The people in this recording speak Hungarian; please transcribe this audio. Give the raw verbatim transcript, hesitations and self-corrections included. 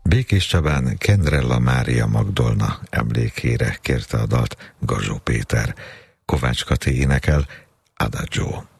Békés Csabán Kendrella Mária Magdolna emlékére kérte a dalt Gazsó Péter. Kovács Kati énekel, Adagio.